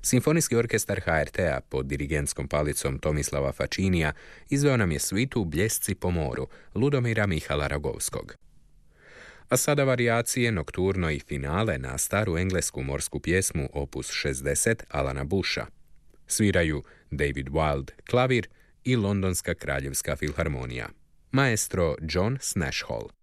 Simfonijski orkestar HRT-a pod dirigentskom palicom Tomislava Fačinija izveo nam je svitu Bljesci po moru Ludomira Mihala Ragovskog. A sada varijacije, nokturno i finale na staru englesku morsku pjesmu opus 60 Alana Busha. Sviraju David Wild klavir i Londonska kraljevska filharmonija. Maestro John Snashall.